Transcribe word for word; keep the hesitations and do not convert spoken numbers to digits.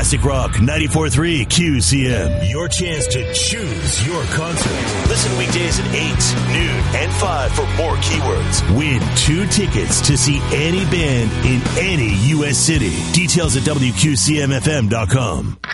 Classic Rock ninety-four point three Q C M. Your chance to choose your concert. Listen weekdays at eight, noon, and five for more keywords. Win two tickets to see any band in any U S city. Details at W Q C M F M dot com.